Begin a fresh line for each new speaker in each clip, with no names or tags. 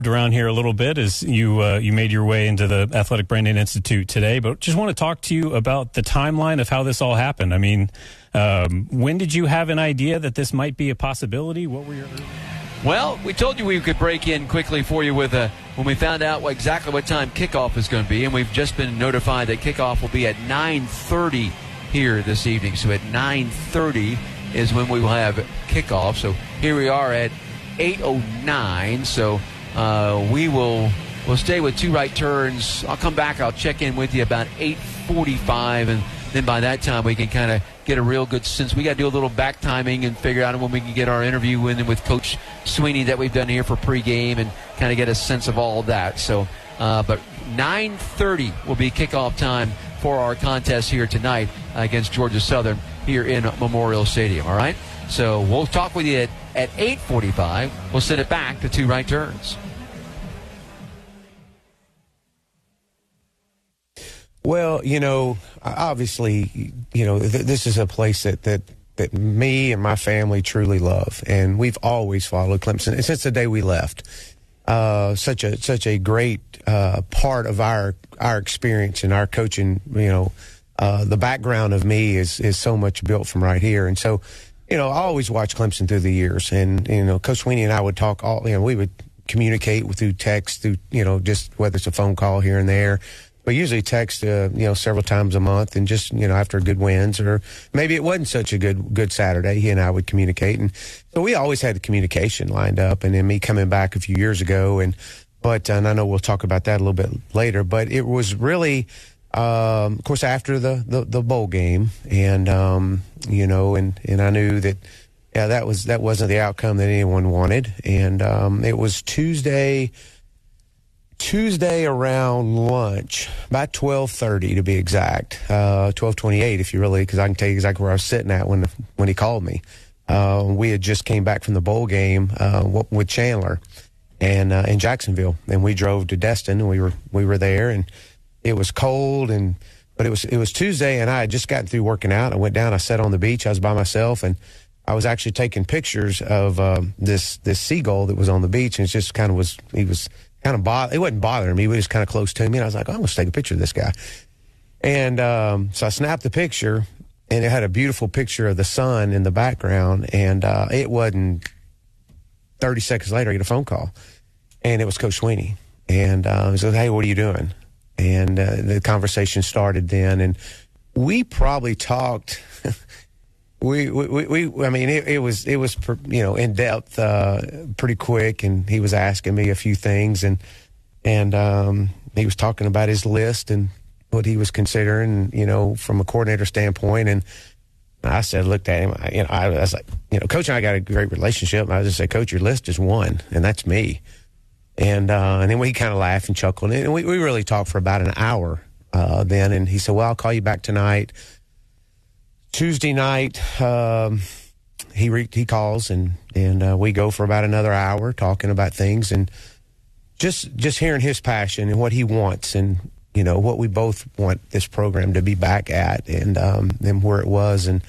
around here a little bit as you made your way into the Athletic Branding Institute today, but just want to talk to you about the timeline of how this all happened. I mean, when did you have an idea that this might be a possibility? What were your...
Well, we told you we could break in quickly for you with when we found out exactly what time kickoff is going to be, and we've just been notified that kickoff will be at 9:30 here this evening. So at 9:30 is when we will have kickoff. So here we are at 8:09. So we'll stay with Two Right Turns. I'll come back. I'll check in with you about 8:45, and then by that time we can kind of get a real good sense. We got to do a little back timing and figure out when we can get our interview in with Coach Sweeney that we've done here for pregame and kind of get a sense of all of that. So, but 9:30 will be kickoff time for our contest here tonight against Georgia Southern here in Memorial Stadium. All right. So we'll talk with you at 8:45. We'll send it back to Two Right Turns.
Well, obviously, this is a place that me and my family truly love, and we've always followed Clemson since the day we left. Such a great part of our experience and our coaching. The background of me is so much built from right here, and so I always watched Clemson through the years, and Coach Sweeney and I would talk we would communicate through text, through just whether it's a phone call here and there. We usually text, several times a month, and just, after good wins, or maybe it wasn't such a good Saturday, he and I would communicate. And so we always had the communication lined up. And then me coming back a few years ago, and I know we'll talk about that a little bit later, but it was really, of course, after the bowl game, and, and I knew that, that wasn't the outcome that anyone wanted. And, it was Tuesday around lunch, about 12:30 to be exact, 12:28 if you really, because I can tell you exactly where I was sitting at when he called me. We had just came back from the bowl game with Chandler and in Jacksonville, and we drove to Destin, and we were there, and it was cold, but it was Tuesday, and I had just gotten through working out. I went down, I sat on the beach, I was by myself, and I was actually taking pictures of this seagull that was on the beach, and it just kind of was. It wasn't bothering me. He was kind of close to me, and I was like, I'm going to take a picture of this guy. And so I snapped the picture, and it had a beautiful picture of the sun in the background, and it wasn't 30 seconds later, I get a phone call, and it was Coach Sweeney. And he said, hey, what are you doing? And the conversation started then, and we probably talked... It was in depth, pretty quick, and he was asking me a few things, and he was talking about his list and what he was considering, from a coordinator standpoint. And I looked at him, I was like, Coach and I got a great relationship. And I just said, Coach, your list is one, and that's me. And then we kind of laughed and chuckled, and we really talked for about an hour then. And he said, well, I'll call you back tonight. Tuesday night, he calls, and we go for about another hour talking about things, and just hearing his passion and what he wants, and what we both want this program to be back at, and where it was, and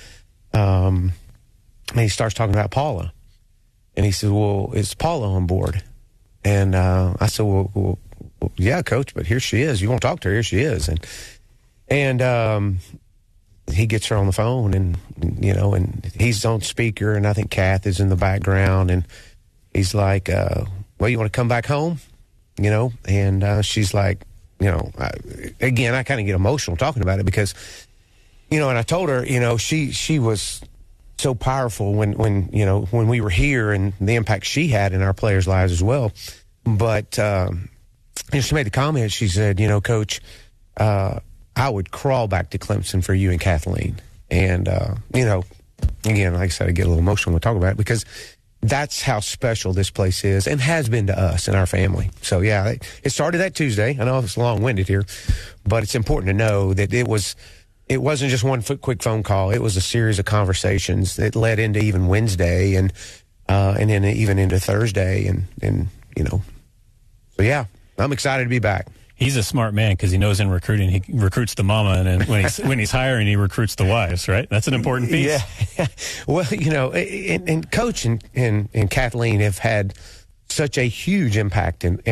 he starts talking about Paula, and he says, well, is Paula on board? And I said, well, yeah, Coach, but here she is. You won't talk to her? Here she is, and he gets her on the phone, and and he's on speaker, and I think Kath is in the background, and he's like, well, you want to come back home? And she's like, again, I kind of get emotional talking about it, because and I told her, she was so powerful when we were here, and the impact she had in our players' lives as well. But she made the comment, she said, Coach, I would crawl back to Clemson for you and Kathleen. And, again, like I said, I get a little emotional when we talk about it, because that's how special this place is and has been to us and our family. So, yeah, it started that Tuesday. I know it's long-winded here, but it's important to know that it wasn't just one quick phone call. It was a series of conversations that led into even Wednesday and then even into Thursday. And so, yeah, I'm excited to be back.
He's a smart man, because he knows in recruiting he recruits the mama, and then when he's hiring, he recruits the wives, right? That's an important piece.
Yeah. Well, and Coach and Kathleen have had such a huge impact in